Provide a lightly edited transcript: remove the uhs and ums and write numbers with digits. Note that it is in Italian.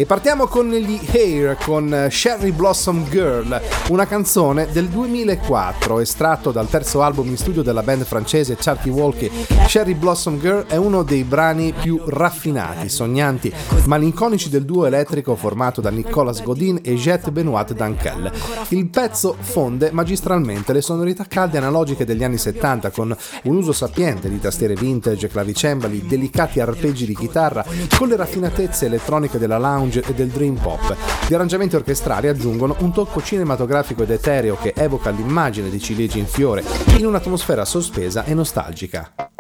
E partiamo con gli Hair con Cherry Blossom Girl, una canzone del 2004 estratto dal terzo album in studio della band francese Charky Walkie. Cherry Blossom Girl è uno dei brani più raffinati, sognanti, malinconici del duo elettrico formato da Nicolas Godin e Jet Benoit Dankel. Il pezzo fonde magistralmente le sonorità calde e analogiche degli anni 70 con un uso sapiente di tastiere vintage, clavicembali, delicati arpeggi di chitarra con le raffinatezze elettroniche della lounge e del dream pop. Gli arrangiamenti orchestrali aggiungono un tocco cinematografico ed etereo che evoca l'immagine di ciliegi in fiore in un'atmosfera sospesa e nostalgica.